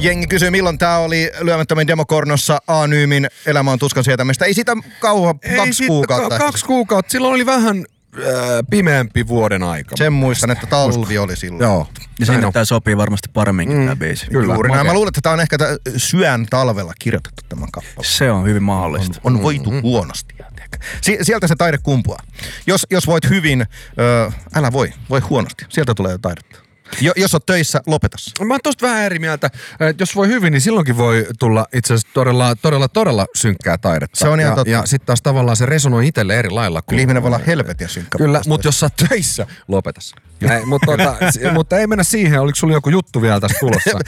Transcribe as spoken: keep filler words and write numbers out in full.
Jengi kysyy, milloin tää oli Lyömättömien demokornossa Anyymin Elämä on tuskan sietämistä. Ei sitä kauan, kaksi sit, kuukautta. K- kaksi kuukautta. Silloin oli vähän äh, pimeämpi vuoden aika. Sen muistan, että talvi oli silloin. Joo. Ja sinne tää sopii varmasti paremminkin mm, tää biisi. Kyllä. Juuri näin. Mä luulen, että tää on ehkä tää syön talvella kirjoitettu tämän kappale. Se on hyvin mahdollista. On, on voitu mm-hmm. huonosti. Si- sieltä se taide kumpuaa. Jos, jos voit hyvin, ö, älä voi, voi huonosti. Sieltä tulee taidetta. Jo, jos oot töissä, lopeta. Mä oon tosta vähän eri mieltä. Et jos voi hyvin, niin silloinkin voi tulla itse asiassa todella, todella, todella synkkää taidetta. Se on ihan ja, totta. ja sitten taas tavallaan se resonoi itselle eri lailla. Kyllä ihminen voi olla helvetin synkkä. Kyllä, mutta jos sä oot töissä, lopetas. Ei, mutta, tota, mutta ei mennä siihen. Oliko sulla joku juttu vielä tässä tulossa?